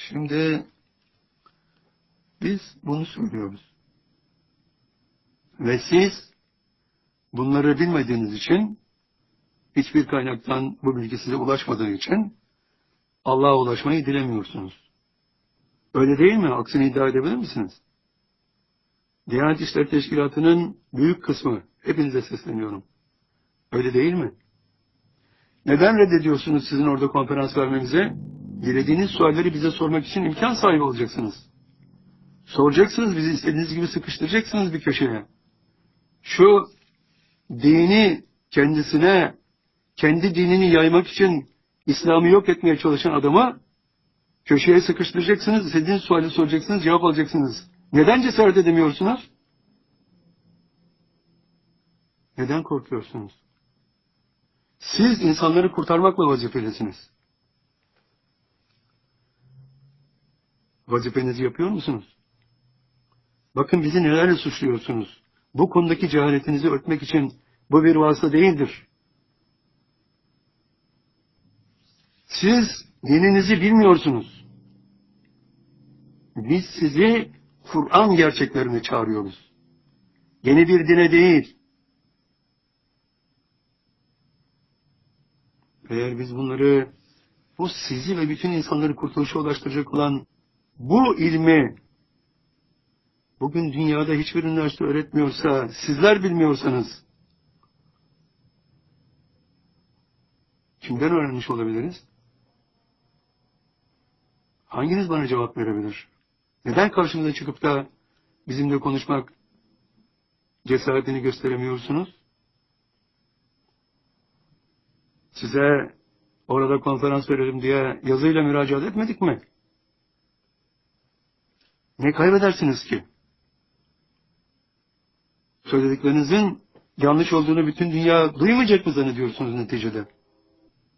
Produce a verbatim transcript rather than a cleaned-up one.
Şimdi biz bunu söylüyoruz. Ve siz bunları bilmediğiniz için, hiçbir kaynaktan bu bilgi size ulaşmadığı için Allah'a ulaşmayı dilemiyorsunuz. Öyle değil mi? Aksini iddia edebilir misiniz? Diyanet İşleri Teşkilatı'nın büyük kısmı, hepinize sesleniyorum. Öyle değil mi? Neden reddediyorsunuz sizin orada konferans vermemize? Dilediğiniz sualleri bize sormak için imkan sahibi olacaksınız. Soracaksınız, bizi istediğiniz gibi sıkıştıracaksınız bir köşeye. Şu dini kendisine, kendi dinini yaymak için İslam'ı yok etmeye çalışan adamı köşeye sıkıştıracaksınız, istediğiniz suali soracaksınız, cevap alacaksınız. Neden cesaret edemiyorsunuz? Neden korkuyorsunuz? Siz insanları kurtarmakla vazifelisiniz. Vazifenizi yapıyor musunuz? Bakın bizi nelerle suçluyorsunuz. Bu konudaki cehaletinizi örtmek için bu bir vasıta değildir. Siz dininizi bilmiyorsunuz. Biz sizi Kur'an gerçeklerine çağırıyoruz. Yeni bir dine değil. Eğer biz bunları, bu sizi ve bütün insanları kurtuluşa ulaştıracak olan bu ilmi bugün dünyada hiçbir üniversite öğretmiyorsa, sizler bilmiyorsanız kimden öğrenmiş olabiliriz? Hanginiz bana cevap verebilir? Neden karşımıza çıkıp da bizimle konuşmak cesaretini gösteremiyorsunuz? Size orada konferans verelim diye yazıyla müracaat etmedik mi? Ne kaybedersiniz ki? Söylediklerinizin yanlış olduğunu bütün dünya duymayacak mı zannediyorsunuz neticede?